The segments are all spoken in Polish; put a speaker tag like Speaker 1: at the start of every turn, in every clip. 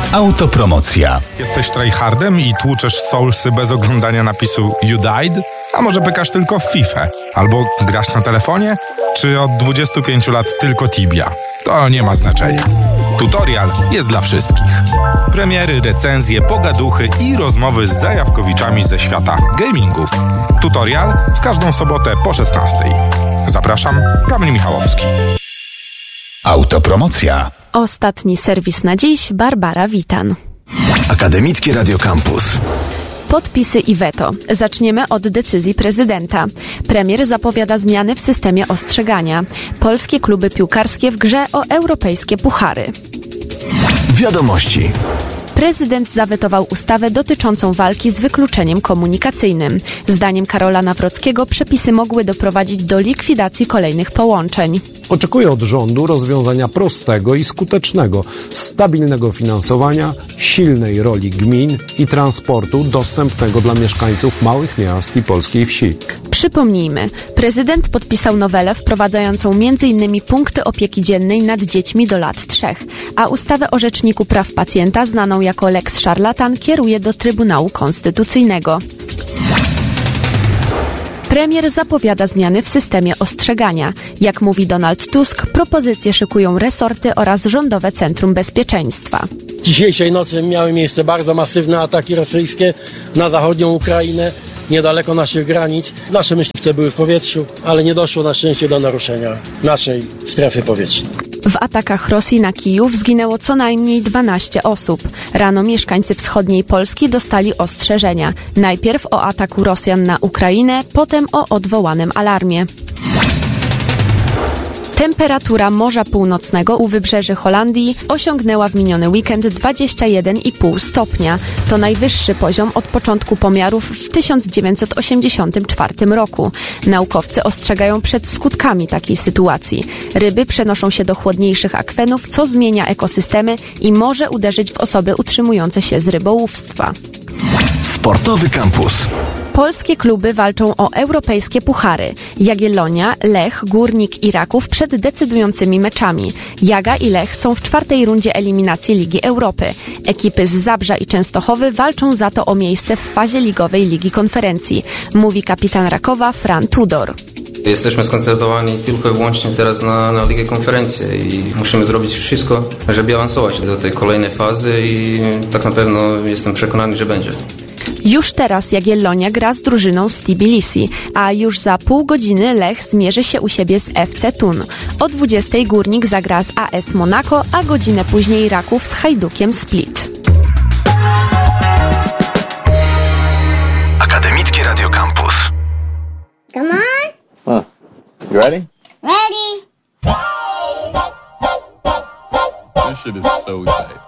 Speaker 1: Autopromocja.
Speaker 2: Jesteś tryhardem i tłuczesz soulsy bez oglądania napisu You Died? A może pykasz tylko w FIFA? Albo grasz na telefonie? Czy od 25 lat tylko Tibia? To nie ma znaczenia. Tutorial jest dla wszystkich. Premiery, recenzje, pogaduchy i rozmowy z zajawkowiczami ze świata gamingu. Tutorial w każdą sobotę po 16:00. Zapraszam, Kamil Michałowski.
Speaker 1: Autopromocja.
Speaker 3: Ostatni serwis na dziś, Barbara Witan.
Speaker 4: Akademickie Radio Campus.
Speaker 3: Podpisy i weto. Zaczniemy od decyzji prezydenta. Premier zapowiada zmiany w systemie ostrzegania. Polskie kluby piłkarskie w grze o europejskie puchary.
Speaker 4: Wiadomości.
Speaker 3: Prezydent zawetował ustawę dotyczącą walki z wykluczeniem komunikacyjnym. Zdaniem Karola Nawrockiego przepisy mogły doprowadzić do likwidacji kolejnych połączeń.
Speaker 5: Oczekuję od rządu rozwiązania prostego i skutecznego, stabilnego finansowania, silnej roli gmin i transportu dostępnego dla mieszkańców małych miast i polskiej wsi.
Speaker 3: Przypomnijmy, prezydent podpisał nowelę wprowadzającą m.in. punkty opieki dziennej nad dziećmi do lat 3, a ustawę o Rzeczniku Praw Pacjenta, znaną jako Lex Szarlatan, kieruje do Trybunału Konstytucyjnego. Premier zapowiada zmiany w systemie ostrzegania. Jak mówi Donald Tusk, propozycje szykują resorty oraz Rządowe Centrum Bezpieczeństwa.
Speaker 6: Dzisiejszej nocy miały miejsce bardzo masywne ataki rosyjskie na zachodnią Ukrainę, niedaleko naszych granic. Nasze myśliwce były w powietrzu, ale nie doszło na szczęście do naruszenia naszej strefy powietrznej.
Speaker 3: W atakach Rosji na Kijów zginęło co najmniej 12 osób. Rano mieszkańcy wschodniej Polski dostali ostrzeżenia. Najpierw o ataku Rosjan na Ukrainę, potem o odwołanym alarmie. Temperatura Morza Północnego u wybrzeży Holandii osiągnęła w miniony weekend 21,5 stopnia. To najwyższy poziom od początku pomiarów w 1984 roku. Naukowcy ostrzegają przed skutkami takiej sytuacji. Ryby przenoszą się do chłodniejszych akwenów, co zmienia ekosystemy i może uderzyć w osoby utrzymujące się z rybołówstwa.
Speaker 4: Sportowy kampus.
Speaker 3: Polskie kluby walczą o europejskie puchary. Jagiellonia, Lech, Górnik i Raków przed decydującymi meczami. Jaga i Lech są w 4. rundzie eliminacji Ligi Europy. Ekipy z Zabrza i Częstochowy walczą za to o miejsce w fazie ligowej Ligi Konferencji, mówi kapitan Rakowa Fran Tudor.
Speaker 7: Jesteśmy skoncentrowani tylko i wyłącznie teraz na Ligę Konferencji i musimy zrobić wszystko, żeby awansować do tej kolejnej fazy i tak na pewno jestem przekonany, że będzie.
Speaker 3: Już teraz Jagiellonia gra z drużyną z Tbilisi, a już za pół godziny Lech zmierzy się u siebie z FC Thun. O 20:00 Górnik zagra z AS Monaco, a godzinę później Raków z Hajdukiem Split.
Speaker 4: Akademickie Radio Campus.
Speaker 8: Come on.
Speaker 9: You ready?
Speaker 8: Ready.
Speaker 9: This shit is so tight.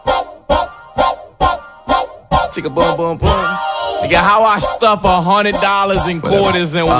Speaker 9: Chicka boom boom boom. Nigga, how I stuff $100 in quarters and